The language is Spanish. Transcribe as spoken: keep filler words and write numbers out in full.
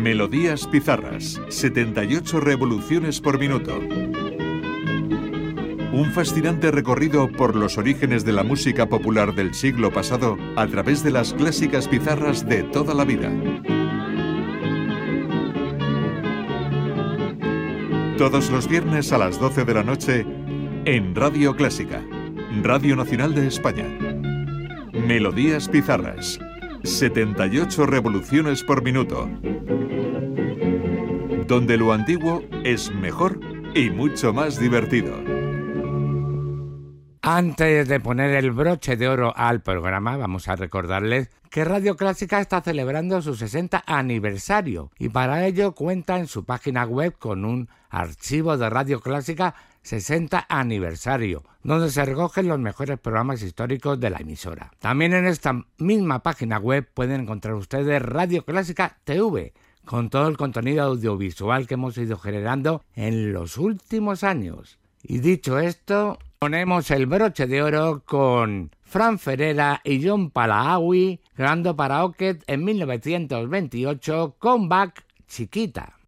Melodías Pizarras, setenta y ocho revoluciones por minuto. Un fascinante recorrido por los orígenes de la música popular del siglo pasado a través de las clásicas pizarras de toda la vida. Todos los viernes a las doce de la noche en Radio Clásica, Radio Nacional de España. Melodías Pizarras, setenta y ocho revoluciones por minuto. Donde lo antiguo es mejor y mucho más divertido. Antes de poner el broche de oro al programa, vamos a recordarles que Radio Clásica está celebrando su sesenta aniversario y para ello cuenta en su página web con un archivo de Radio Clásica sesenta aniversario, donde se recogen los mejores programas históricos de la emisora. También en esta misma página web pueden encontrar ustedes Radio Clásica T V, con todo el contenido audiovisual que hemos ido generando en los últimos años. Y dicho esto, ponemos el broche de oro con Fran Ferreira y John Palahawi grabando para Ocket en mil novecientos veintiocho Come Back Chiquita.